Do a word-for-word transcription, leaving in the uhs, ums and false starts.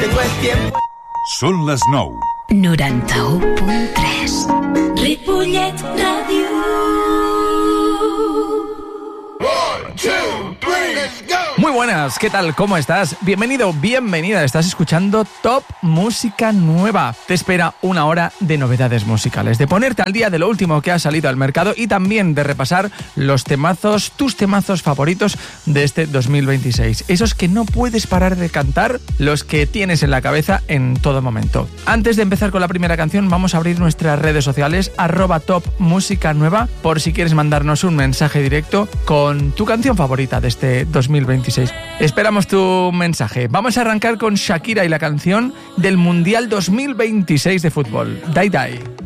tengo el tiempo. Són les nou. noranta-u punt tres Ripollet Ràdio. One, two, three, let's go. Muy buenas, ¿qué tal? ¿Cómo estás? Bienvenido, bienvenida. Estás escuchando Top Música Nueva. Te espera una hora de novedades musicales, de ponerte al día de lo último que ha salido al mercado y también de repasar los temazos, tus temazos favoritos de este dos mil veintiséis. Esos que no puedes parar de cantar, los que tienes en la cabeza en todo momento. Antes de empezar con la primera canción, vamos a abrir nuestras redes sociales, arroba Top Música Nueva, por si quieres mandarnos un mensaje directo con tu canción favorita de este dos mil veintiséis. Esperamos tu mensaje. Vamos a arrancar con Shakira y la canción del Mundial dos mil veintiséis de fútbol, Die Die.